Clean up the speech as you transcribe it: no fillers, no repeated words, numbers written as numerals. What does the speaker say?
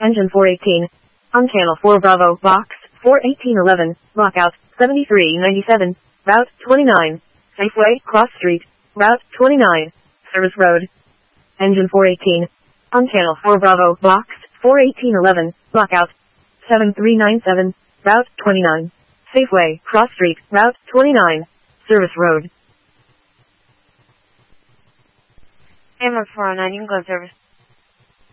Engine 418. On channel 4 Bravo, box 41811, lockout 7397, route 29. Safeway, Cross Street, route 29, Service Road. Engine 418. On channel 4 Bravo, box 41811, lockout 7397, route 29. Safeway, Cross Street, route 29, Service Road. Amber 409, you can go service.